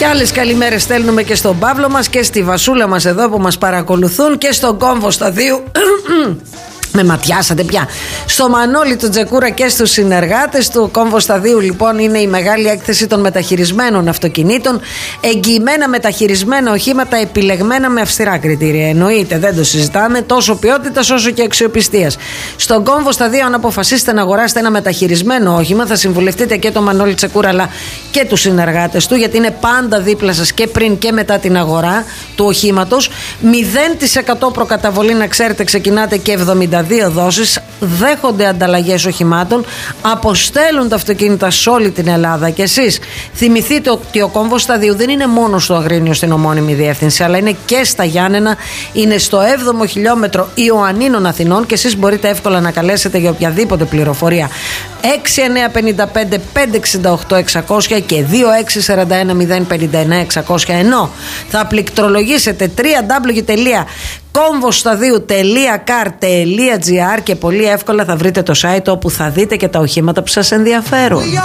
Και άλλες καλημέρες στέλνουμε και στον Παύλο μας και στη Βασούλα μας εδώ που μας παρακολουθούν και στον Κόμβο Σταδίου. Με ματιάσατε πια. Στο Μανώλη του Τζεκούρα και στους συνεργάτες του. Κόμβο Σταδίου λοιπόν είναι η μεγάλη έκθεση των μεταχειρισμένων αυτοκινήτων. Εγγυημένα μεταχειρισμένα οχήματα, επιλεγμένα με αυστηρά κριτήρια. Εννοείται, δεν το συζητάμε, τόσο ποιότητας όσο και αξιοπιστίας. Στον Κόμβο Σταδίου, αν αποφασίσετε να αγοράσετε ένα μεταχειρισμένο όχημα, θα συμβουλευτείτε και τον Μανώλη Τσεκούρα αλλά και τους συνεργάτες του, γιατί είναι πάντα δίπλα σας και πριν και μετά την αγορά του οχήματος. 0% προκαταβολή, να ξέρετε, ξεκινάτε και 72 δόσεις, δέχονται ανταλλαγές οχημάτων, αποστέλουν τα αυτοκίνητα σε όλη την Ελλάδα. Και εσείς θυμηθείτε ότι ο Κόμβος Σταδίου δεν είναι μόνο στο Αγρίνιο στην ομώνυμη διεύθυνση, αλλά είναι και στα Γιάννενα, είναι στο 7ο χιλιόμετρο Ιωαννίνων Αθηνών και εσείς μπορείτε εύκολα να καλέσετε για οποιαδήποτε πληροφορία 6955 568 600 και 2641 059 600, ενώ θα πληκτρολογήσετε www.komvostadiu.car.gr και πολύ εύκολα θα βρείτε το site όπου θα δείτε και τα οχήματα που σας ενδιαφέρουν.